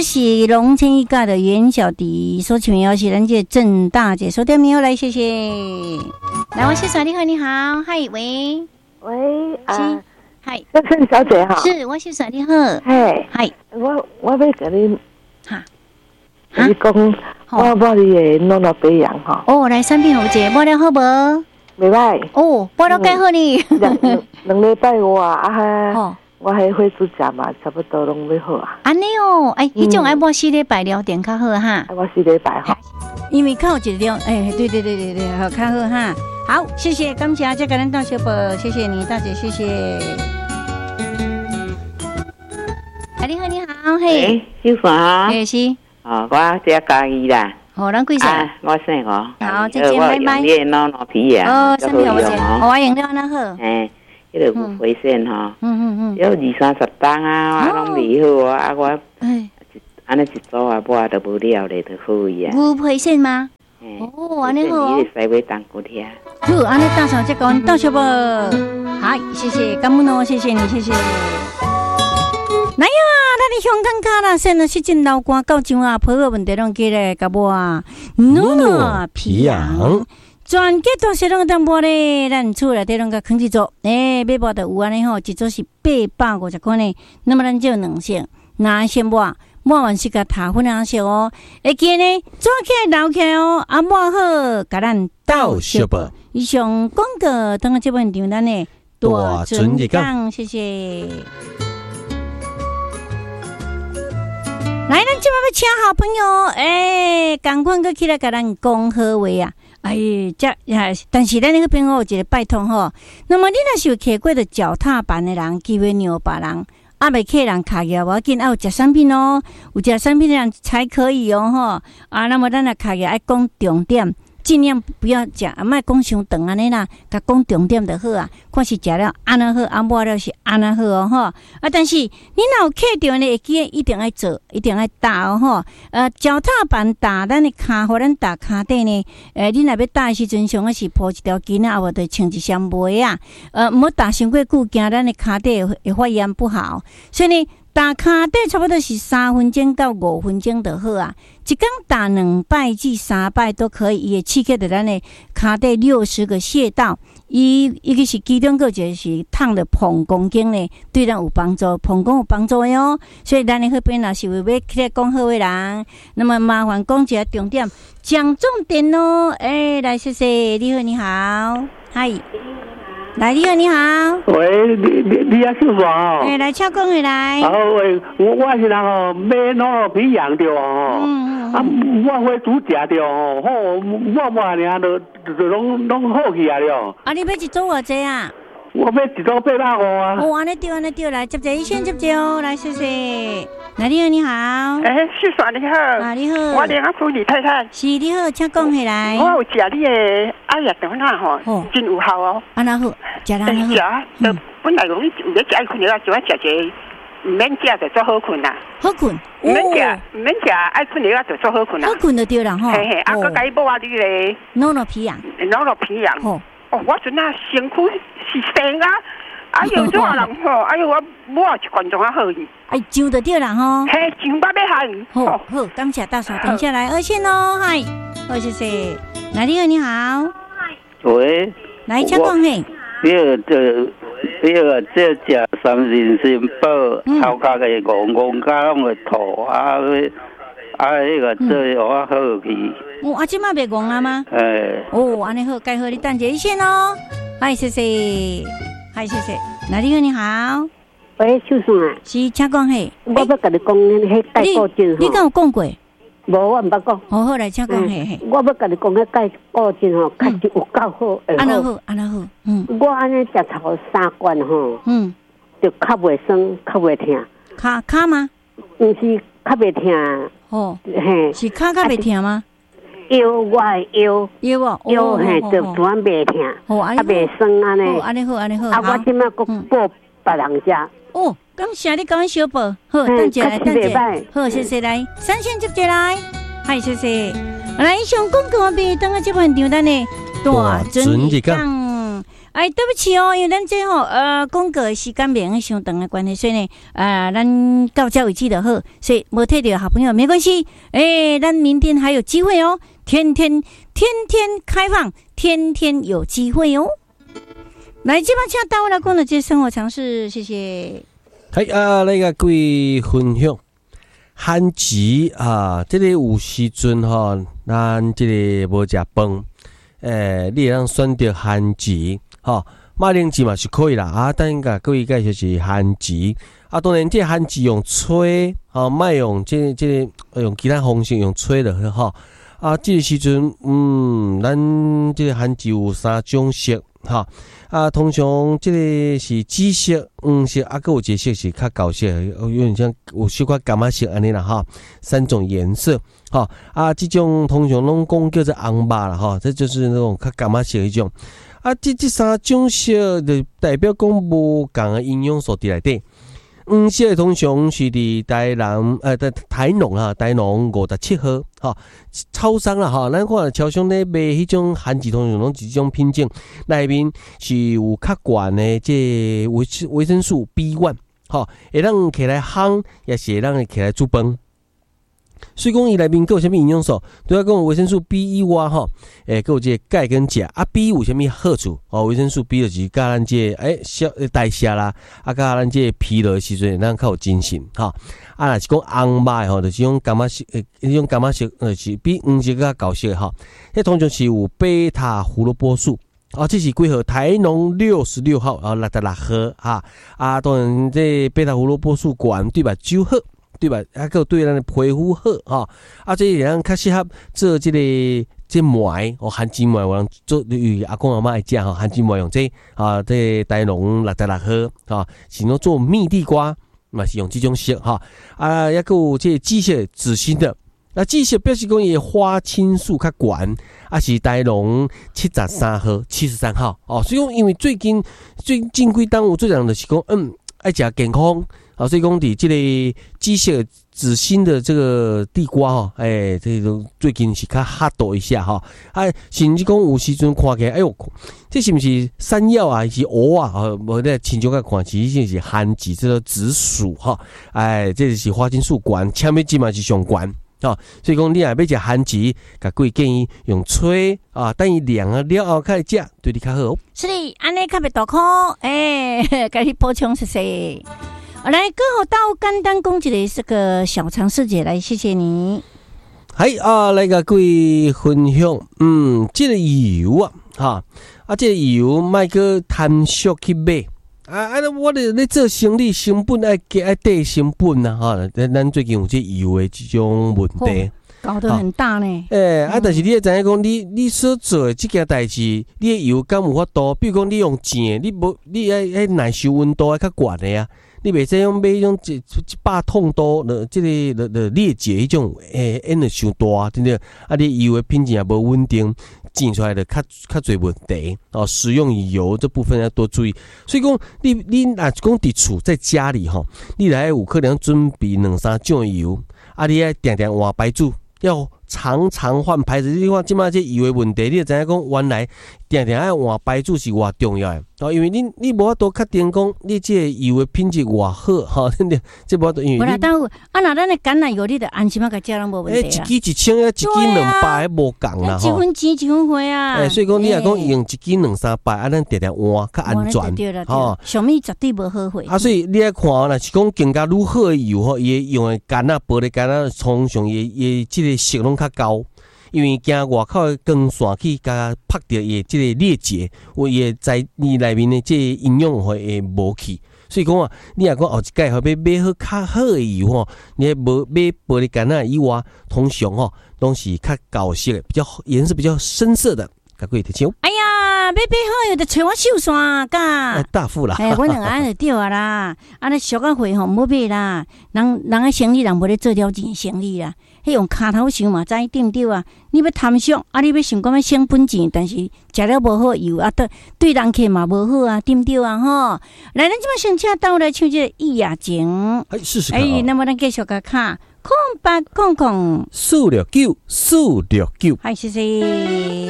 这是龙青一家的袁小迪所请邀是咱这郑大姐收听没有来，谢谢。来，我先生你好，你好，嗨，喂，是，嗨， 郑小姐好， 是我先生你好， 嘿， 嗨， 我要跟你哈， 跟你讲，我帮你的弄到北洋哈。 哦，来产品好姐，摸了好无？ 袂歹。 哦，摸了介好呢。 两礼拜我啊， 哦。 我还会煮食嘛，差不多拢要好啊。 安尼哦，哎，迄种爱摸4礼拜了点较好哈。 我4礼拜哈， 因为靠一了，哎，对，好较好哈。好，谢谢，感谢，再给咱大小宝，谢谢你，大姐，谢谢。哎，你好，你好，嘿， 小华， 哎是， 哦，我这嘉义啦。 哦，咱几岁？ 我姓我。 好，再见，拜拜。 你弄皮啊？ 哦，身体好不好？我用了那好。 哎。迄个有回线吼，有20-30担啊，我拢未好啊，我安尼一组啊，我都无了咧，就好伊啊。 有回线吗？哦，安尼好。 你使买当骨听。 好，安尼大嫂再讲到小宝，好，谢谢，感恩哦，谢谢你，谢谢。来呀，咱的香港卡啦，现在是真老官到上啊，婆个问题拢过来甲我啊，努皮羊。全结都是拢当播咧，咱厝内底拢甲扛一组，买播的有安尼吼，一组是850块呢。那么咱就2色，拿先抹完是甲塔粉红色哦，会记呢抓起来捞起来哦，啊抹好，甲咱倒小宝。以上广告等下这本场咱呢大尊讲，谢谢。来，咱今晚要请好朋友，赶快过起来，甲咱讲好话啊！哎，但是咱那个朋友有一个拜托吼，那么你若是有骑过的脚踏板的人，机会让别人，未骑人卡个，我紧有食产品哦，有食产品的人才可以哦吼。那么咱若卡个爱讲重点。尽量不要食，莫讲伤长安尼啦，甲讲重点就好啊。看是食了安那好，抹了是安那好哦吼。但是你若有客着呢，会记一定要做，一定要打哦吼。脚踏板打咱的骹，互咱打骹底呢。你若要打的时阵，上个是铺一条巾啊，或者穿一双袜啊。毋好打伤过久，惊咱的骹底会发炎不好。所以呢。打骹底差不多是3分钟到5分钟就好啊，一天打2摆至3摆都可以，伊会刺激到咱的骹底60个穴道。伊一个是其中个一个是烫的膀胱经呢，对咱有帮助，膀胱有帮助的哦。所以咱的迄边若是要起来讲好的人，那么麻烦讲一下重点，讲重点哦。来谢谢，你好，你好，嗨。来，你好，你好。 喂，你也是我哦。 来，请讲回来。 喂，我是人哦，买那皮羊的哦。我会煮食的哦，好，我尔就拢好去啊了。 你要一组偌济啊？ 我要一组850啊。 安尼对，来接者一先接者哦，来谢谢。来，你好，你好。 是说你好。 你好。 我连阿淑女太太。 是，你好，请讲起来。 我有食你的爱药长那吼，真有效哦。 安那好，食啦好。 食，本来容易有咧食爱困的，就爱食一个，唔免食就做好困啦。 好困。 唔免食爱困的就做好困啦。 好困就对啦吼。 嘿，佮甲伊补你咧。 弄皮羊。 我阵啊身躯是生啊。哎呦，这人吼，哎呦，我一罐钟啊好伊。 上就对啦吼。 嘿，上八要害。 好，感谢大嫂，等下来2线哦，嗨，好谢谢。来，你好，你好。 喂。 来，请讲嘿。 这食三人参宝，头壳个戆甲拢会吐迄个做我好去。 即摆袂戆啊吗？安尼好，介好，你等一线哦。嗨，谢谢。嗨，谢谢。来，你好，你好。 喂，秀顺啊。 是，请讲嘿。 我要甲你讲，迄钙固醇你敢有讲过？ 无，我毋捌讲。 好来，请讲嘿。 我要甲你讲，迄钙固醇吼，确实有够好。 安那好。 我安尼食头3罐吼，就较袂酸，较袂痛。 骹吗？ 毋是较袂痛。 嘿，是骹较袂痛吗？ 腰嘿，就突然袂痛，袂酸安尼。 安尼好。 我即摆佫补别人食。 感谢你讲小宝，好，等一下，好，谢谢来，3线接者来，嗨，谢谢。来，以上广告完毕，等下这番场咱的大尊讲。 对不起哦，因为咱这讲过的时间免伤长的关系，所以呢，咱到这为止就好，所以没退掉好朋友没关系，咱明天还有机会哦，天天开放，天天有机会哦。来，这把请大家来讲的这生活常识，谢谢。 那个各位分享。旱季这个有时阵咱这个无食饭，你会当选择旱季，马铃薯嘛是可以啦。等下各位介绍是旱季，当然这旱季用吹，莫用用其他方式用吹的好。这个时阵，咱这个旱季有3种色，通常这个是紫色、黄色，还有一个色是较高色，有点像有小可柑仔色安尼啦，3种颜色，这种通常拢讲叫做红肉啦，这就是那种较柑仔色迄种。这3种色就代表讲无共的营养素伫内底。黄色通常是伫台农57号，超商啦咱看超商咧卖迄种旱季通常拢是这种品种，内面是有较悬的这维生素 B1，会让起来烘，也是会让起来煮饭。所以讲伊内面佫有啥物营养素？对我讲维生素 B 以外佫有这个钙跟钾。B 有啥物好处？维生素 B 就是甲咱这代谢啦，甲咱这疲劳的时阵，咱较有精神若是讲红肉就是种柑仔色，迄种柑仔色是比黄色较高色迄通常是有贝塔胡萝卜素。这是几号？台农66号66号当然这贝塔胡萝卜素高对目睭好。对吧？个对咱的皮肤好这人较适合做这糜旱季糜，有人做阿公阿妈爱食旱季糜用这台农66号是用做蜜地瓜嘛是用这种色也个有这紫色紫心的。紫色表示讲伊花青素较悬，是台农73号所以讲因为最近几档有做人就是讲爱食健康。所以讲伫这个紫色紫心的这个地瓜这个最近是较哈多一下甚至讲有时阵看起来，这是不是山药还是蚵无咧亲像个看，其实是旱季这个紫薯这是花青素悬，纤维质嘛是上悬所以讲你若要食旱季，甲各位建议用吹等伊凉了后开始食，对你较好。 是的，安尼较袂大苦甲你补充些。来，刚好到简单讲一个这个小常识节来，谢谢你。 来甲各位分享，这个油这个油莫个贪俗去买我咧做生理成本爱低成本咱最近有这油的这种问题。 搞得很大呢。 但是你会知影讲，你所做的这件代志，你的油敢有法度？比如讲，你用钱，你爱耐受温度较悬的你袂使用买迄种100痛多的这个的裂解迄种烟的伤大，对不对？你油的品质也无稳定，煎出来的较侪问题使用油这部分要多注意。所以讲，你若讲伫厝在家里你来有可能准备2-3种油，你爱定定换牌子，要常换牌子。你看即马这油的问题，你就知影讲原来定爱换牌子是偌重要的。因为你无法度确定讲你这油的品质偌好这无法度因为无啦，当然若咱的橄榄油，你就安心甲食拢无问题一支1000，一支200无共啦一分钱一分货所以讲你若讲用一支2-300咱定换较安全上面绝对无好货所以你爱看若是讲更加愈好的油伊用的橄榄玻璃橄榄通常伊这个色拢较高，因为惊外口的光线去甲拍到伊这个裂解，伊在你内面的这营养会无去。所以讲你若讲后一届要买好较好的油你无买玻璃橄榄以外，通常拢是较高色的，比较颜色比较深色的，甲各位听清。 哎呀，买好又得找我秀山噶， 大富啦！ 我2安就对啊啦，尼俗个货唔好买啦，人个生意人无咧做了钱生意啦。迄用骹头想嘛，知对毋对啊？你要贪俗你要想讲要省本钱，但是食了无好油对人客嘛无好对毋对啊？来，咱即摆先请倒来唱这个易雅情， 试试看。 那么咱继续甲卡0800469469， 谢谢。